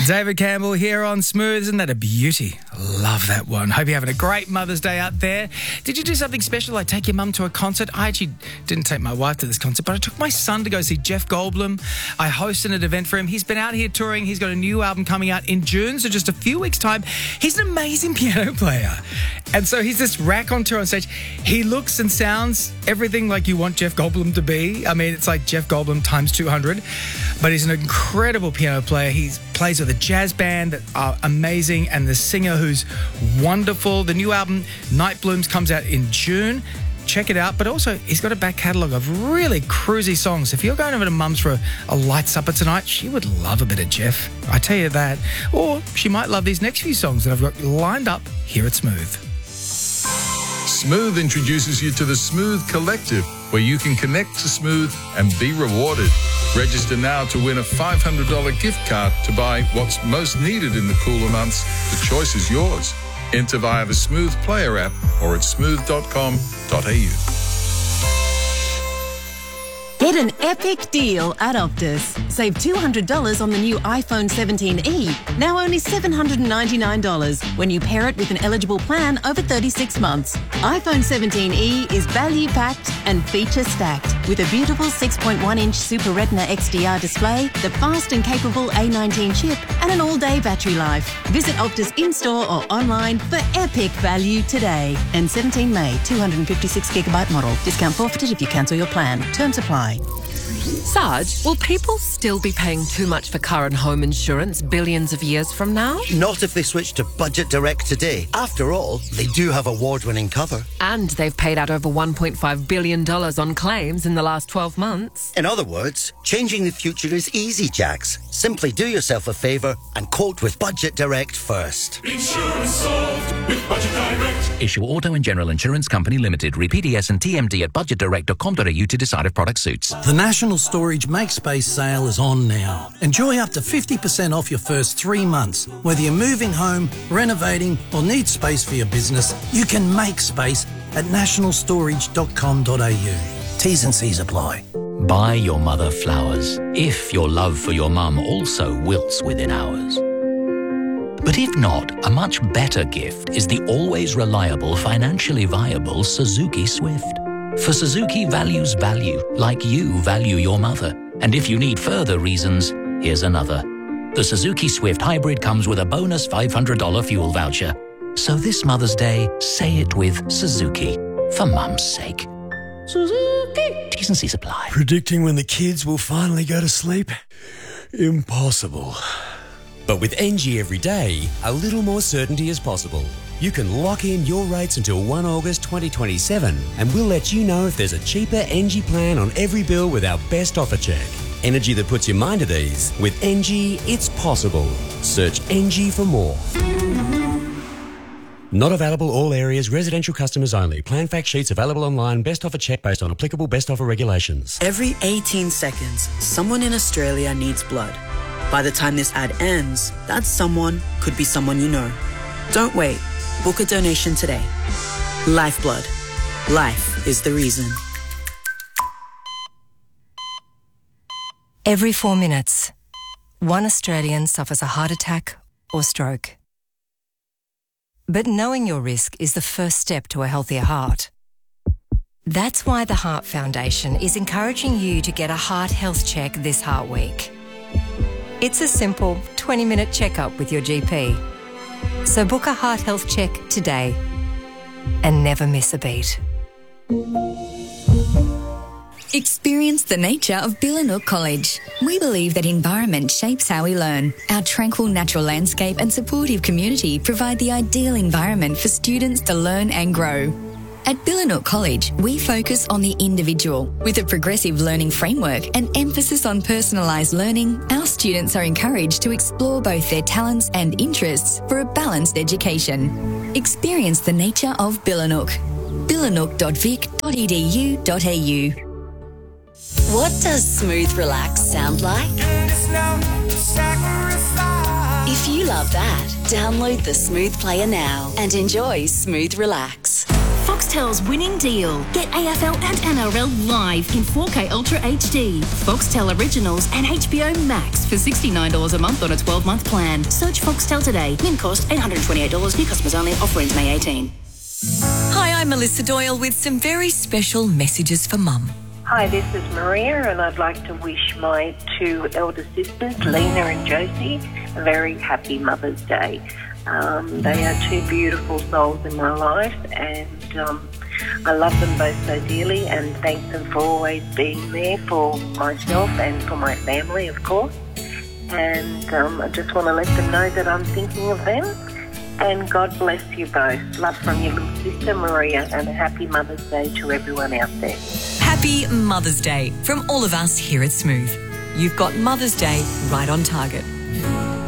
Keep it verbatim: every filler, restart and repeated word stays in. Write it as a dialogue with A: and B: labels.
A: David Campbell here on Smooth. Isn't that a beauty? Love that one. Hope you're having a great Mother's Day out there. Did you do something special like take your mum to a concert? I actually didn't take my wife to this concert, but I took my son to go see Jeff Goldblum. I hosted an event for him. He's been out here touring. He's got a new album coming out in June, so just a few weeks' time. He's an amazing piano player. And so he's this rack on tour on stage. He looks and sounds everything like you want Jeff Goldblum to be. I mean, it's like Jeff Goldblum times two hundred. But he's an incredible piano player. He plays with a jazz band that are amazing, and the singer who's wonderful. The new album, Night Blooms, comes out in June. Check it out. But also, he's got a back catalogue of really cruisy songs. If you're going over to Mum's for a, a light supper tonight, she would love a bit of Jeff. I tell you that. Or she might love these next few songs that I've got lined up here at Smooth.
B: Smooth introduces you to the Smooth Collective, where you can connect to Smooth and be rewarded. Register now to win a five hundred dollars gift card to buy what's most needed in the cooler months. The choice is yours. Enter via the Smooth Player app or at smooth dot com dot a u.
C: Get an epic deal at Optus. Save two hundred dollars on the new iPhone seventeen e, now only seven hundred ninety-nine dollars when you pair it with an eligible plan over thirty-six months. iPhone seventeen e is value-packed and feature-stacked with a beautiful six point one inch Super Retina X D R display, the fast and capable A nineteen chip, and an all-day battery life. Visit Optus in-store or online for epic value today. And seventeen May, two hundred fifty-six gigabyte model. Discount forfeited if you cancel your plan. Terms apply.
D: Sarge, will people still be paying too much for car and home insurance billions of years from now?
E: Not if they switch to Budget Direct today. After all, they do have award-winning cover.
D: And they've paid out over one point five billion dollars on claims in the last twelve months.
E: In other words, changing the future is easy, Jax. Simply do yourself a favour and quote with Budget Direct first.
F: Insurance solved with Budget Direct.
G: Issue Auto and General Insurance Company Limited. Read P D S and T M D at budget direct dot com dot a u to decide if product suits.
H: The National Storage Make Space sale is on now. Enjoy up to fifty percent off your first three months. Whether you're moving home, renovating, or need space for your business, you can make space at national storage dot com dot a u. T's and C's apply.
G: Buy your mother flowers, if your love for your mum also wilts within hours. But if not, a much better gift is the always reliable, financially viable Suzuki Swift. For Suzuki values value, like you value your mother. And if you need further reasons, here's another. The Suzuki Swift Hybrid comes with a bonus five hundred dollars fuel voucher. So this Mother's Day, say it with Suzuki, for Mum's sake. Suzuki. T's and C's apply.
I: Predicting when the kids will finally go to sleep? Impossible.
J: But with N G Everyday, a little more certainty is possible. You can lock in your rates until the first of August twenty twenty-seven, and we'll let you know if there's a cheaper N G plan on every bill with our best offer check. Energy that puts your mind at ease. With N G, it's possible. Search N G for more. Not available all areas, residential customers only. Plan fact sheets available online, best offer check based on applicable best offer regulations.
K: Every eighteen seconds, someone in Australia needs blood. By the time this ad ends, that someone could be someone you know. Don't wait. Book a donation today. Lifeblood. Life is the reason.
L: Every four minutes, one Australian suffers a heart attack or stroke. But knowing your risk is the first step to a healthier heart. That's why the Heart Foundation is encouraging you to get a heart health check this Heart Week. It's a simple twenty minute checkup with your G P. So book a heart health check today and never miss a beat.
M: Experience the nature of Billanook College. We believe that environment shapes how we learn. Our tranquil natural landscape and supportive community provide the ideal environment for students to learn and grow. At Billanook College, we focus on the individual. With a progressive learning framework and emphasis on personalised learning, our students are encouraged to explore both their talents and interests for a balanced education. Experience the nature of Billanook. billanook dot vic dot e d u dot a u.
N: What does Smooth Relax sound like? If you love that, download the Smooth Player now and enjoy Smooth Relax.
O: Foxtel's winning deal. Get A F L and N R L live in four K Ultra H D. Foxtel Originals and H B O Max for sixty-nine dollars a month on a twelve-month plan. Search Foxtel today. Min cost eight hundred twenty-eight dollars. New customers only. Offer ends May eighteenth.
P: Hi, I'm Melissa Doyle with some very special messages for Mum.
Q: Hi, this is Maria, and I'd like to wish my two elder sisters, Lena and Josie, a very happy Mother's Day. Um, they are two beautiful souls in my life, and um, I love them both so dearly, and thank them for always being there for myself and for my family, of course. And um, I just want to let them know that I'm thinking of them. And God bless you both. Love from your little sister, Maria, and a happy Mother's Day to everyone out there.
P: Happy Mother's Day from all of us here at Smooth. You've got Mother's Day right on target.